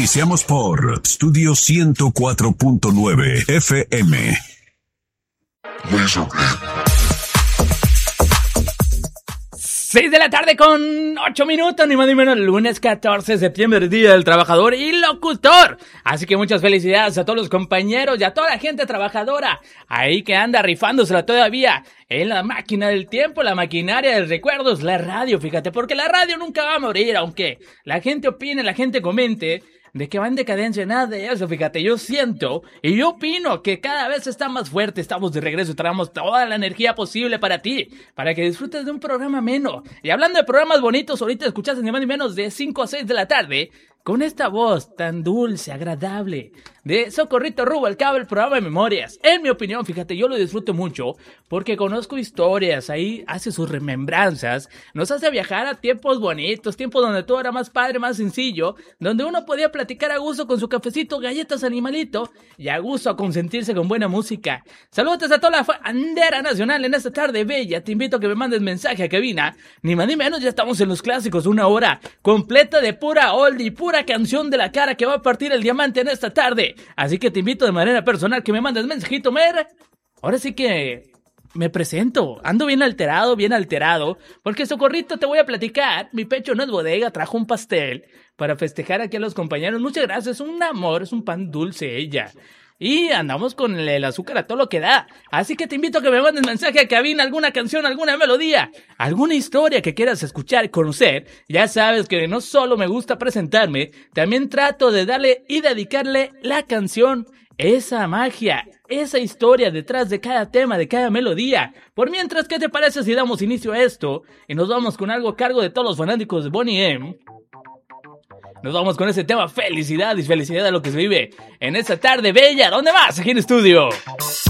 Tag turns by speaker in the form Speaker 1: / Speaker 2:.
Speaker 1: Iniciamos por Studio 104.9 FM.
Speaker 2: 6 de la tarde con 8 minutos, ni más ni menos, lunes 14 de septiembre, Día del Trabajador y Locutor. Así que muchas felicidades a todos los compañeros y a toda la gente trabajadora ahí que anda rifándosela todavía en la máquina del tiempo, la maquinaria de recuerdos, la radio, fíjate, porque la radio nunca va a morir, aunque la gente opine, la gente comente de que va en decadencia, nada de eso, fíjate, yo siento y yo opino que cada vez está más fuerte, estamos de regreso, traemos toda la energía posible para ti, para que disfrutes de un programa ameno. Y hablando de programas bonitos, ahorita escuchaste ni más ni menos de 5 a 6 de la tarde, con esta voz tan dulce, agradable, de Socorrito Rubalcaba, el programa de memorias. En mi opinión, fíjate, yo lo disfruto mucho, porque conozco historias, ahí hace sus remembranzas, nos hace viajar a tiempos bonitos, tiempos donde todo era más padre, más sencillo, donde uno podía platicar a gusto con su cafecito, galletas, animalito, y a gusto a consentirse con buena música. Saludos a toda la bandera nacional en esta tarde bella, te invito a que me mandes mensaje a cabina, ni más ni menos, ya estamos en los clásicos, una hora completa de pura oldie, pura canción de la cara que va a partir el diamante en esta tarde. Así que te invito de manera personal que me mandes mensajito, ahora sí que me presento, ando bien alterado, porque Socorrito te voy a platicar, mi pecho no es bodega, trajo un pastel para festejar aquí a los compañeros, muchas gracias, es un amor, es un pan dulce ella. Y andamos con el azúcar a todo lo que da. Así que te invito a que me mandes mensaje a cabina, alguna canción, alguna melodía, alguna historia que quieras escuchar y conocer. Ya sabes que no solo me gusta presentarme, también trato de darle y dedicarle la canción, esa magia, esa historia detrás de cada tema, de cada melodía. Por mientras, ¿qué te parece si damos inicio a esto y nos vamos con algo a cargo de todos los fanáticos de Boney M? Nos vamos con ese tema, felicidad y felicidad a lo que se vive en esta tarde bella. ¿Dónde más? Aquí en estudio.